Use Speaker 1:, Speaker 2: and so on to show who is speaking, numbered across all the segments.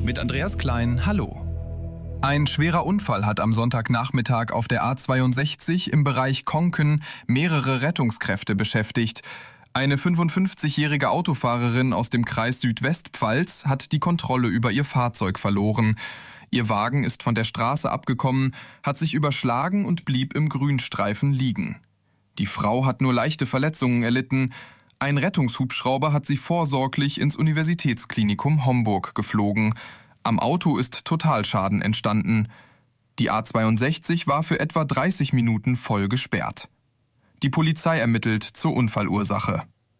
Speaker 1: mit Andreas Klein, hallo. Ein schwerer Unfall hat am Sonntagnachmittag auf der A62 im Bereich Konken mehrere Rettungskräfte beschäftigt. Eine 55-jährige Autofahrerin aus dem Kreis Südwestpfalz hat die Kontrolle über ihr Fahrzeug verloren. Ihr Wagen ist von der Straße abgekommen, hat sich überschlagen und blieb im Grünstreifen liegen. Die Frau hat nur leichte Verletzungen erlitten. Ein Rettungshubschrauber hat sie vorsorglich ins Universitätsklinikum Homburg geflogen. Am Auto ist Totalschaden entstanden. Die A62 war für etwa 30 Minuten voll gesperrt. Die Polizei ermittelt zur Unfallursache.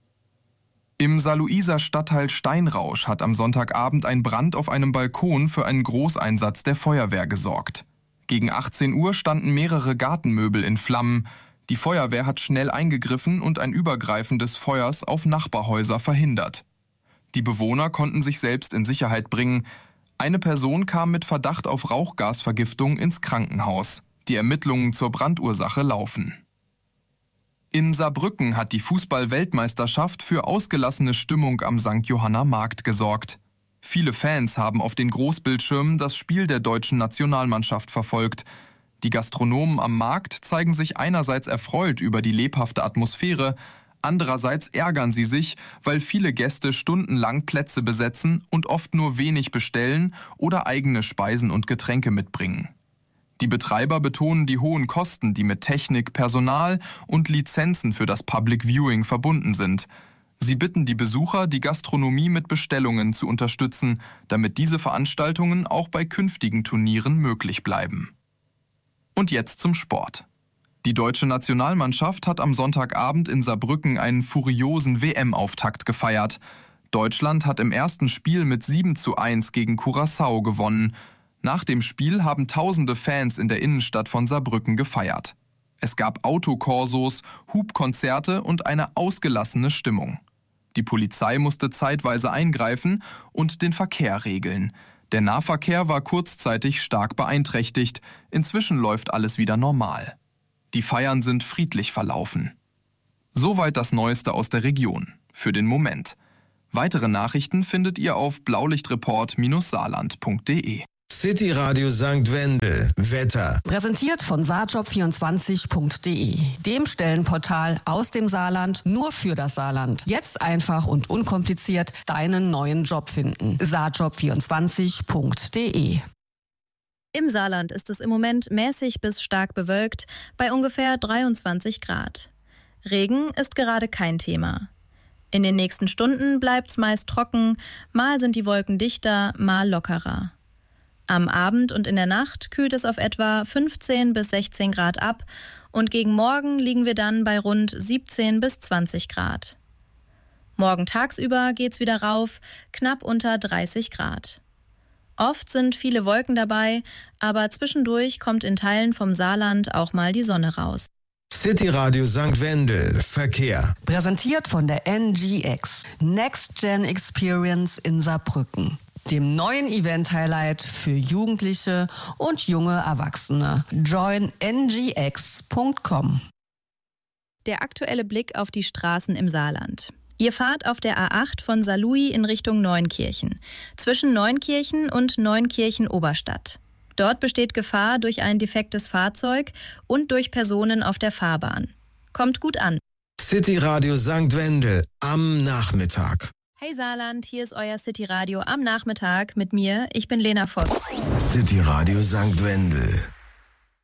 Speaker 1: Im Saarlouiser Stadtteil Steinrausch hat am Sonntagabend ein Brand auf einem Balkon für einen Großeinsatz der Feuerwehr gesorgt. Gegen 18 Uhr standen mehrere Gartenmöbel in Flammen. Die Feuerwehr hat schnell eingegriffen und ein Übergreifen des Feuers auf Nachbarhäuser verhindert. Die Bewohner konnten sich selbst in Sicherheit bringen. Eine Person kam mit Verdacht auf Rauchgasvergiftung ins Krankenhaus. Die Ermittlungen zur Brandursache laufen. In Saarbrücken hat die Fußball-Weltmeisterschaft für ausgelassene Stimmung am St. Johanna Markt gesorgt. Viele Fans haben auf den Großbildschirmen das Spiel der deutschen Nationalmannschaft verfolgt. Die Gastronomen am Markt zeigen sich einerseits erfreut über die lebhafte Atmosphäre, andererseits ärgern sie sich, weil viele Gäste stundenlang Plätze besetzen und oft nur wenig bestellen oder eigene Speisen und Getränke mitbringen. Die Betreiber betonen die hohen Kosten, die mit Technik, Personal und Lizenzen für das Public Viewing verbunden sind. Sie bitten die Besucher, die Gastronomie mit Bestellungen zu unterstützen, damit diese Veranstaltungen auch bei künftigen Turnieren möglich bleiben. Und jetzt zum Sport. Die deutsche Nationalmannschaft hat am Sonntagabend in Saarbrücken einen furiosen WM-Auftakt gefeiert. Deutschland hat im ersten Spiel mit 7:1 gegen Curaçao gewonnen. Nach dem Spiel haben tausende Fans in der Innenstadt von Saarbrücken gefeiert. Es gab Autokorsos, Hubkonzerte und eine ausgelassene Stimmung. Die Polizei musste zeitweise eingreifen und den Verkehr regeln. Der Nahverkehr war kurzzeitig stark beeinträchtigt. Inzwischen läuft alles wieder normal. Die Feiern sind friedlich verlaufen. Soweit das Neueste aus der Region. Für den Moment. Weitere Nachrichten findet ihr auf blaulichtreport-saarland.de.
Speaker 2: City Radio St. Wendel. Wetter.
Speaker 3: Präsentiert von saarjob24.de, dem Stellenportal aus dem Saarland nur für das Saarland. Jetzt einfach und unkompliziert deinen neuen Job finden. saarjob24.de.
Speaker 4: Im Saarland ist es im Moment mäßig bis stark bewölkt bei ungefähr 23 Grad. Regen ist gerade kein Thema. In den nächsten Stunden bleibt's meist trocken, mal sind die Wolken dichter, mal lockerer. Am Abend und in der Nacht kühlt es auf etwa 15 bis 16 Grad ab und gegen Morgen liegen wir dann bei rund 17 bis 20 Grad. Morgen tagsüber geht's wieder rauf, knapp unter 30 Grad. Oft sind viele Wolken dabei, aber zwischendurch kommt in Teilen vom Saarland auch mal die Sonne raus.
Speaker 2: City Radio St. Wendel. Verkehr.
Speaker 3: Präsentiert von der NGX, Next Gen Experience in Saarbrücken, dem neuen Event-Highlight für Jugendliche und junge Erwachsene. Join ngx.com.
Speaker 4: Der aktuelle Blick auf die Straßen im Saarland. Ihr fahrt auf der A8 von Saarlouis in Richtung Neunkirchen, zwischen Neunkirchen und Neunkirchen-Oberstadt. Dort besteht Gefahr durch ein defektes Fahrzeug und durch Personen auf der Fahrbahn. Kommt gut an.
Speaker 2: City Radio St. Wendel am Nachmittag.
Speaker 4: Hey Saarland, hier ist euer City Radio am Nachmittag mit mir. Ich bin Lena Voss.
Speaker 2: City Radio St. Wendel.